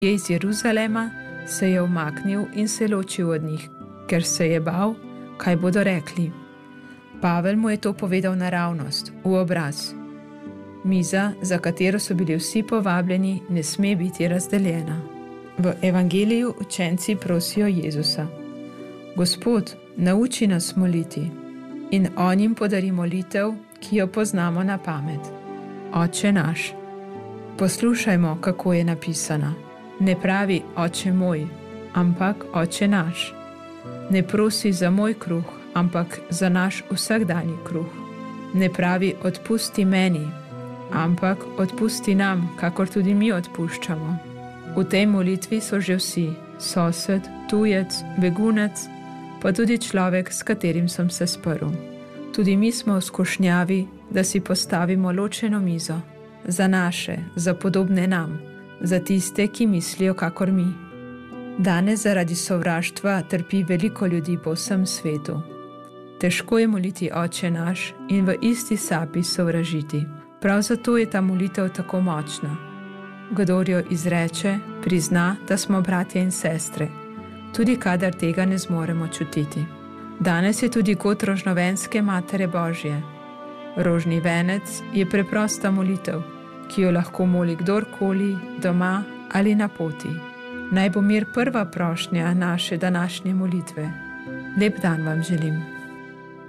je iz Jeruzalema, se je umaknil in se ločil od njih, ker se je bal, kaj bodo rekli. Pavel mu je to povedal naravnost, v obraz. Miza, za katero so bili vsi povabljeni, ne sme biti razdeljena. V evangeliju učenci prosijo Jezusa: Gospod, nauči nas moliti. In on jim podari molitev, ki jo poznamo na pamet. Oče naš. Poslušajmo, kako je napisana. Ne pravi Oče moj, ampak Oče naš. Ne prosi za moj kruh, ampak za naš vsakdanji kruh. Ne pravi odpusti meni, ampak odpusti nam, kakor tudi mi odpuščamo. V tej molitvi so že vsi, sosed, tujec, begunec, pa tudi človek, s katerim sem se sprl. Tudi mi smo v skušnjavi, da si postavimo ločeno mizo. Za naše, za podobne nam, za tiste, ki mislijo kakor mi. Danes zaradi sovraštva trpi veliko ljudi po vsem svetu. Težko je moliti Oče naš in v isti sapi sovražiti. Prav zato je ta molitev tako močna. Kdor jo izreče, prizna, da smo bratje in sestre, tudi kadar tega ne zmoremo čutiti. Danes je tudi kot rožnovenske Matere Božje. Rožni venec je preprosta molitev, ki jo lahko moli kdorkoli, doma ali na poti. Naj bo mir prva prošnja naše današnje molitve. Lep dan vam želim.